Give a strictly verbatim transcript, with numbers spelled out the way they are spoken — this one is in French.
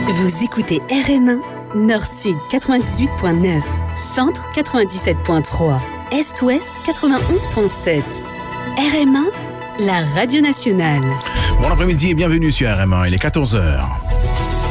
Vous écoutez R M un, Nord-Sud quatre-vingt-dix-huit point neuf, Centre quatre-vingt-dix-sept point trois, Est-Ouest quatre-vingt-onze point sept. R M un, la radio nationale. Bon après-midi et bienvenue sur R M un, il est quatorze heures.